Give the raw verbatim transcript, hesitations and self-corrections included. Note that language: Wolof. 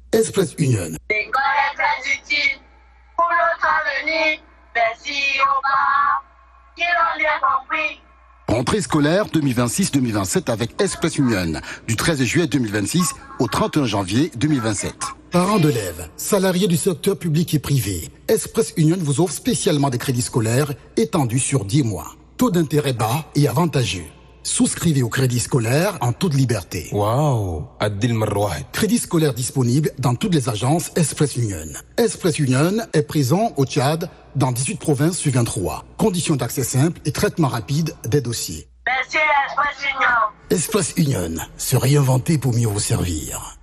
Express Union. L'école est très utile pour notre avenir. Merci aux parents qui l'ont bien compris. Rentrée scolaire deux mille vingt-six deux mille vingt-sept avec Express Union, du treize juillet deux mille vingt-six au trente et un janvier deux mille vingt-sept. Parents d'élèves, salariés du secteur public et privé, Express Union vous offre spécialement des crédits scolaires étendus sur dix mois. Taux d'intérêt bas et avantageux. Souscrivez au crédit scolaire en toute liberté. Waouh, Adil Marwahid. Crédit scolaire disponible dans toutes les agences Express Union. Express Union est présent au Tchad dans dix-huit provinces sur vingt-trois. Conditions d'accès simple et traitement rapide des dossiers. Merci Express Union. Express Union, se réinventer pour mieux vous servir.